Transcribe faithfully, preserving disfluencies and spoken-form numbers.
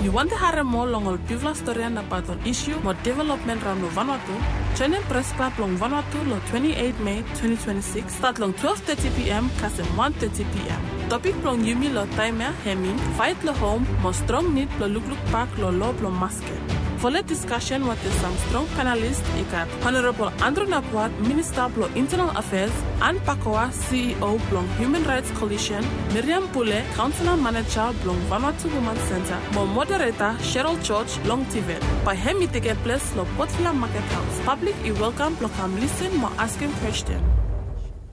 You want to have more long ol pivla story about an issue more development round no Vanuatu? Training press club long Vanuatu lo twenty-eighth May twenty twenty-six start long twelve thirty p m kasem one thirty p m Topic long yumi lo timer hemi fight lo home mo strong need lo look look park lo lob lo masket. For the discussion with some strong panelists, ikat Honorable Andrew Napuat, Minister of Internal Affairs, Anne Pakoa, C E O Blong Human Rights Coalition, Miriam Pule, Councilor Manager Blong Vanuatu Women's Center, Mo Moderator Cheryl George Long Tivet. By him, it take place lo Potla Market House. Public is welcome to come listen, more asking questions.